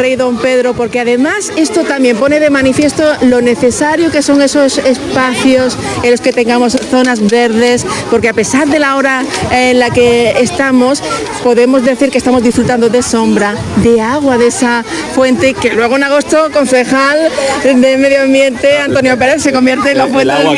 Rey Don Pedro, porque además esto también pone de manifiesto lo necesario que son esos espacios en los que tengamos zonas verdes, porque a pesar de la hora en la que estamos, podemos decir que estamos disfrutando de sombra, de agua, de esa fuente que luego en agosto, concejal de Medio Ambiente, Antonio Pérez, se convierte en la fuente del